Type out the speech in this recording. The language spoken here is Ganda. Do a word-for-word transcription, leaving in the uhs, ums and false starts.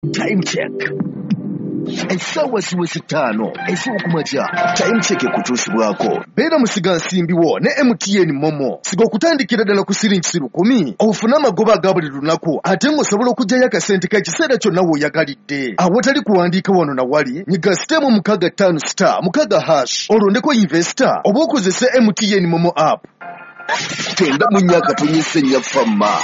Time check. Essaawa ziweze ttaano ez'okumakya. Time check ekutuusibwako. Beera musiga nsimbi wo ne M T N Momo. Siga okutandikira ddala ku siringi lukumi. Ofuna amagoba aga buli lunaku ate ng'osobola okuggyayo akasente k'ekiseera kyonna w'oyagalidde. Awatali kuwandiika wano na wali, nyiga sitemu mukaaga ttaano star mukaaga hash. Olondeko investor oba okozese M T N Momo app. Tenda mu nnyaka tonyese nnyafamma.